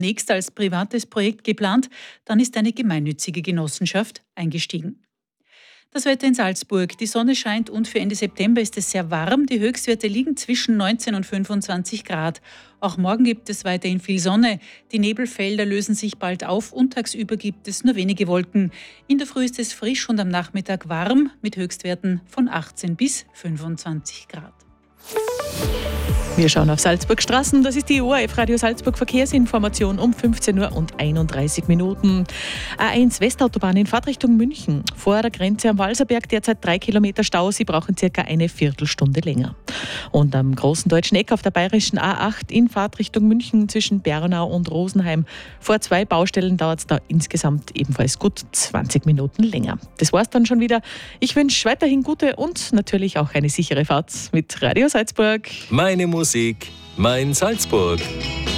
Zunächst als privates Projekt geplant, dann ist eine gemeinnützige Genossenschaft eingestiegen. Das Wetter in Salzburg. Die Sonne scheint und für Ende September ist es sehr warm. Die Höchstwerte liegen zwischen 19 und 25 Grad. Auch morgen gibt es weiterhin viel Sonne. Die Nebelfelder lösen sich bald auf und tagsüber gibt es nur wenige Wolken. In der Früh ist es frisch und am Nachmittag warm mit Höchstwerten von 18 bis 25 Grad. Wir schauen auf Salzburg Straßen. Das ist die ORF Radio Salzburg Verkehrsinformation um 15 Uhr und 31 Minuten. A1 Westautobahn in Fahrtrichtung München. Vor der Grenze am Walserberg derzeit 3 Kilometer Stau. Sie brauchen circa eine Viertelstunde länger. Und am Großen Deutschen Eck auf der bayerischen A8 in Fahrtrichtung München zwischen Bernau und Rosenheim. Vor 2 Baustellen dauert es da insgesamt ebenfalls gut 20 Minuten länger. Das war's dann schon wieder. Ich wünsche weiterhin gute und natürlich auch eine sichere Fahrt mit Radio Salzburg. Meine Musik, mein Salzburg.